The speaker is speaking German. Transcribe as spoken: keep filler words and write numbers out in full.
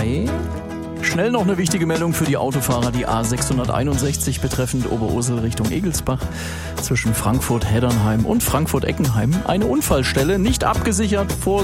zwei. Schnell noch eine wichtige Meldung für die Autofahrer, die A sechshunderteinundsechzig betreffend Oberursel Richtung Egelsbach zwischen Frankfurt-Heddernheim und Frankfurt-Eckenheim. Eine Unfallstelle, nicht abgesichert, vor